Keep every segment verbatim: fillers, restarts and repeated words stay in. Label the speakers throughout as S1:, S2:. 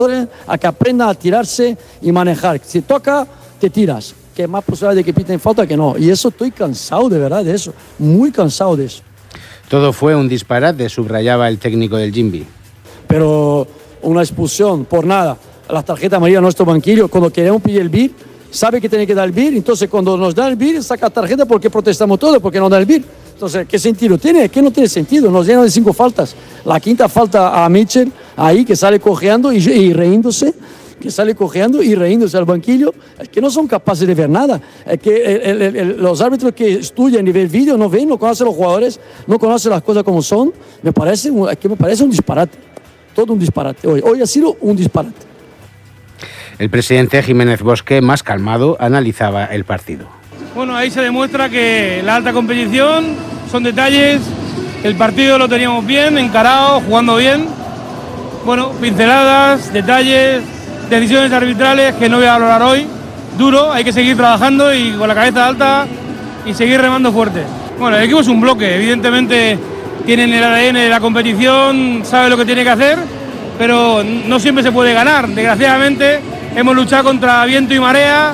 S1: a que aprendan a tirarse y manejar. Si toca, te tiras. Que más posibilidad de que piten falta que no. Y eso estoy cansado de verdad de eso. Muy cansado de eso.
S2: Todo fue un disparate, subrayaba el técnico del Jimby.
S1: Pero una expulsión por nada. La tarjeta amarilla a nuestro banquillo, cuando queremos pedir el B I R, sabe que tiene que dar el B I R, entonces cuando nos da el B I R, saca tarjeta porque protestamos todo, porque no da el B I R. Entonces, ¿qué sentido tiene? ¿Qué no tiene sentido? Nos llenan de cinco faltas. La quinta falta a Mitchell, ahí que sale cojeando y, y reíndose, que sale cojeando y reíndose al banquillo, es que no son capaces de ver nada. Es que el, el, el, los árbitros que estudian y ven vídeo no ven, no conocen a los jugadores, no conocen las cosas como son. Me parece, es que me parece un disparate. Todo un disparate. Hoy, hoy ha sido un disparate.
S2: El presidente Jiménez Bosque, más calmado, analizaba el partido.
S3: Bueno, ahí se demuestra que la alta competición son detalles. El partido lo teníamos bien, encarado, jugando bien. Bueno, pinceladas, detalles, decisiones arbitrales que no voy a valorar hoy. Duro, hay que seguir trabajando y con la cabeza alta y seguir remando fuerte. Bueno, el equipo es un bloque, evidentemente tienen el A D N de la competición, sabe lo que tiene que hacer, pero no siempre se puede ganar. Desgraciadamente hemos luchado contra viento y marea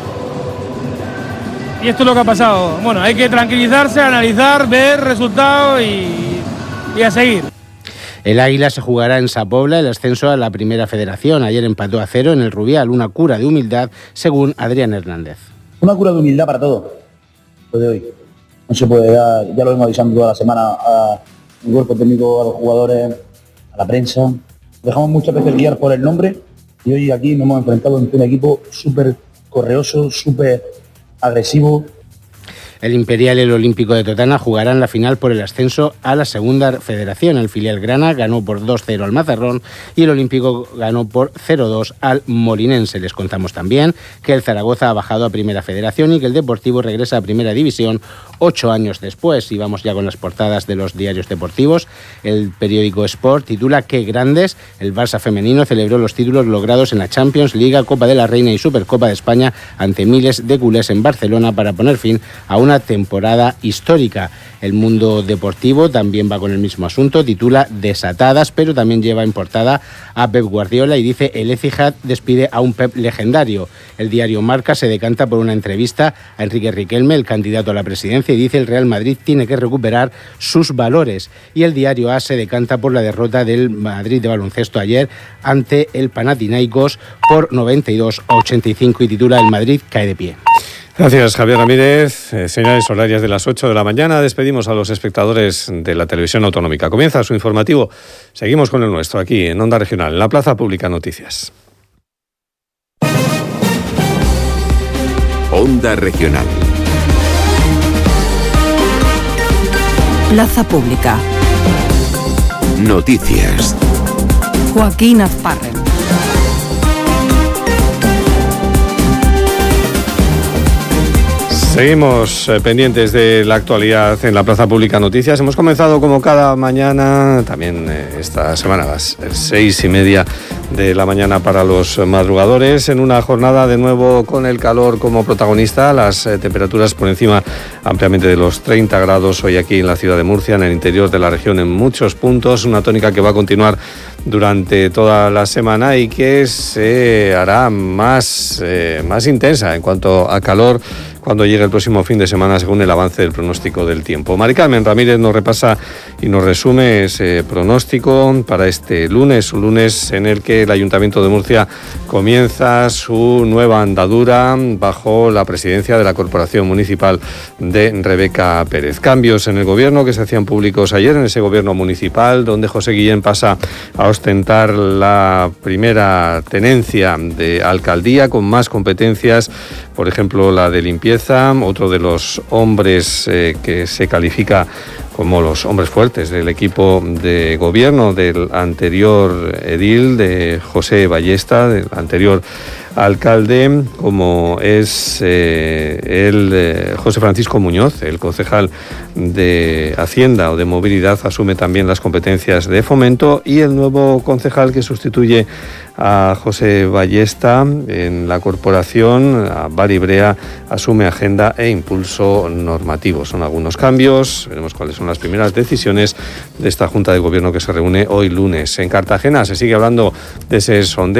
S3: y esto es lo que ha pasado. Bueno, hay que tranquilizarse, analizar, ver resultados y, y a seguir.
S2: El Águila se jugará en Sa Pobla el ascenso a la Primera Federación. Ayer empató a cero en el Rubial, una cura de humildad, según Adrián Hernández.
S4: Una cura de humildad para todo, lo de hoy. No se puede, ya, ya lo hemos avisando toda la semana a mi cuerpo técnico, a los jugadores, a la prensa. Dejamos muchas veces guiar por el nombre y hoy aquí nos hemos enfrentado ante un equipo súper correoso, súper agresivo.
S2: El Imperial y el Olímpico de Totana jugarán la final por el ascenso a la Segunda Federación. El filial Grana ganó por dos cero al Mazarrón y el Olímpico ganó por cero dos al Molinense. Les contamos también que el Zaragoza ha bajado a Primera Federación y que el Deportivo regresa a Primera División ocho años después. Y vamos ya con las portadas de los diarios deportivos. El periódico Sport titula "Qué grandes". El Barça femenino celebró los títulos logrados en la Champions, Liga, Copa de la Reina y Supercopa de España ante miles de culés en Barcelona para poner fin a una temporada histórica. El Mundo Deportivo también va con el mismo asunto, titula "Desatadas", pero también lleva en portada a Pep Guardiola y dice "El Etihad despide a un Pep legendario". El diario Marca se decanta por una entrevista a Enrique Riquelme, el candidato a la presidencia, y dice "El Real Madrid tiene que recuperar sus valores". Y el diario A se decanta por la derrota del Madrid de baloncesto ayer ante el Panathinaikos por noventa y dos a ochenta y cinco y titula "El Madrid cae de pie".
S5: Gracias, Javier Ramírez. Eh, señales horarias de las ocho de la mañana. Despedimos a los espectadores de la televisión autonómica. Comienza su informativo. Seguimos con el nuestro aquí en Onda Regional, en la Plaza Pública Noticias.
S6: Onda Regional.
S7: Plaza Pública.
S6: Noticias.
S7: Joaquín Azparren.
S5: Seguimos eh, pendientes de la actualidad en la Plaza Pública Noticias. Hemos comenzado como cada mañana, también eh, esta semana a las seis y media de la mañana para los madrugadores, en una jornada de nuevo con el calor como protagonista, las eh, temperaturas por encima ampliamente de los treinta grados hoy aquí en la ciudad de Murcia, en el interior de la región en muchos puntos, una tónica que va a continuar durante toda la semana y que se hará más, eh, más intensa en cuanto a calor cuando llegue el próximo fin de semana, según el avance del pronóstico del tiempo. Mari Carmen Ramírez nos repasa y nos resume ese pronóstico para este lunes, un lunes en el que el Ayuntamiento de Murcia comienza su nueva andadura bajo la presidencia de la Corporación Municipal de Rebeca Pérez. Cambios en el gobierno que se hacían públicos ayer en ese gobierno municipal, donde José Guillén pasa a ostentar la primera tenencia de alcaldía con más competencias, por ejemplo la de limpieza, otro de los hombres eh, que se califica como los hombres fuertes del equipo de gobierno del anterior edil, de José Ballesta, del anterior alcalde, como es eh, el eh, José Francisco Muñoz, el concejal de Hacienda o de Movilidad, asume también las competencias de Fomento, y el nuevo concejal que sustituye a José Ballesta en la corporación, a Bari Brea, asume Agenda e Impulso Normativo. Son algunos cambios, veremos cuáles son las primeras decisiones de esta Junta de Gobierno que se reúne hoy lunes. En Cartagena se sigue hablando de ese sondeo